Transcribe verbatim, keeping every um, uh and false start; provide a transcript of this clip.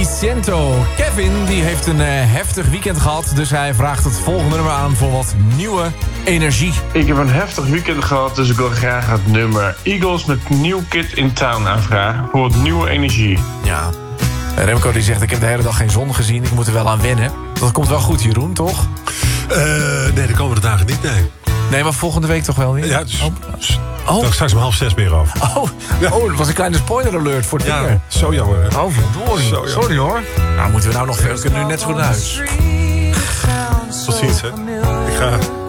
Vicento. Kevin die heeft een uh, heftig weekend gehad, dus hij vraagt het volgende nummer aan voor wat nieuwe energie. Ik heb een heftig weekend gehad, dus ik wil graag het nummer Eagles met New Kid in Town aanvragen voor wat nieuwe energie. Ja, Remco die zegt, ik heb de hele dag geen zon gezien, ik moet er wel aan wennen. Dat komt wel goed, Jeroen, toch? Uh, nee, de komende dagen niet, nee. Nee, maar volgende week toch wel weer? Ja, dus, oh. Dan straks om half zes meer over. Oh, ja. Oh, dat was een kleine spoiler alert voor het ja, weer. Zo jammer. Hè? Oh, verdorie. Zo Sorry hoor. Nou, moeten we nou nog verder? We kunnen nu net zo goed naar huis. Tot ziens, hè. Ik ga...